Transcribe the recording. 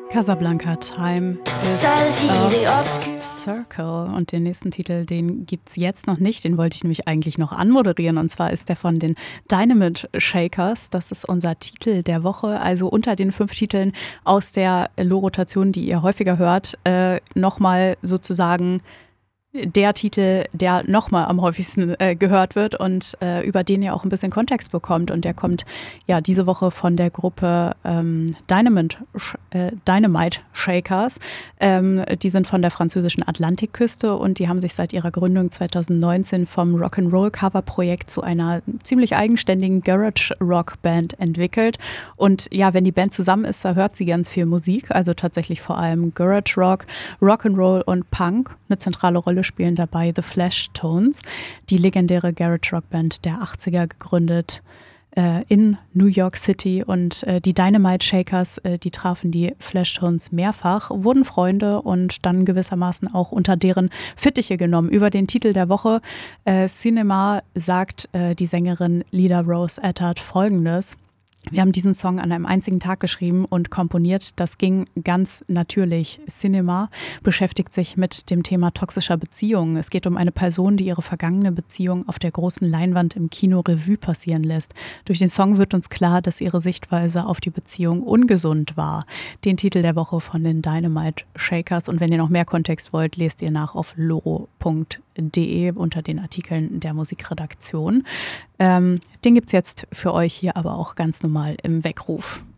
Casablanca Time ist a Circle und den nächsten Titel, den gibt's jetzt noch nicht, den wollte ich nämlich eigentlich noch anmoderieren und zwar ist der von den Dynamite Shakers, das ist unser Titel der Woche, also unter den 5 Titeln aus der Lo-Rotation, die ihr häufiger hört, nochmal sozusagen der Titel, der nochmal am häufigsten gehört wird und über den ihr auch ein bisschen Kontext bekommt. Und der kommt ja diese Woche von der Gruppe Dynamite Shakers. Die sind von der französischen Atlantikküste und die haben sich seit ihrer Gründung 2019 vom Rock'n'Roll-Cover-Projekt zu einer ziemlich eigenständigen Garage-Rock-Band entwickelt. Und ja, wenn die Band zusammen ist, da hört sie ganz viel Musik, also tatsächlich vor allem Garage-Rock, Rock'n'Roll und Punk. Eine zentrale Rolle spielen dabei The Flashtones, die legendäre Garage-Rock-Band der 80er, gegründet in New York City. Und die Dynamite Shakers, die trafen die Flashtones mehrfach, wurden Freunde und dann gewissermaßen auch unter deren Fittiche genommen. Über den Titel der Woche Cinema sagt die Sängerin Lila Rose Attard Folgendes: Wir haben diesen Song an einem einzigen Tag geschrieben und komponiert. Das ging ganz natürlich. Cinema beschäftigt sich mit dem Thema toxischer Beziehungen. Es geht um eine Person, die ihre vergangene Beziehung auf der großen Leinwand im Kino Revue passieren lässt. Durch den Song wird uns klar, dass ihre Sichtweise auf die Beziehung ungesund war. Den Titel der Woche von den Dynamite Shakers. Und wenn ihr noch mehr Kontext wollt, lest ihr nach auf loro.de unter den Artikeln der Musikredaktion. Den gibt's jetzt für euch hier aber auch ganz normal im Weckruf.